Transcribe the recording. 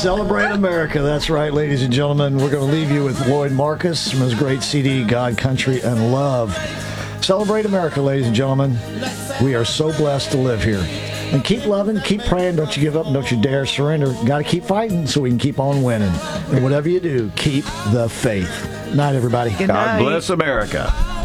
Celebrate America. That's right, ladies and gentlemen. We're going to leave you with Lloyd Marcus from his great CD, God, Country, and Love. Celebrate America, ladies and gentlemen. We are so blessed to live here. And keep loving, keep praying. Don't you give up, and don't you dare surrender. Got to keep fighting so we can keep on winning. And whatever you do, keep the faith. Night, everybody. God bless America.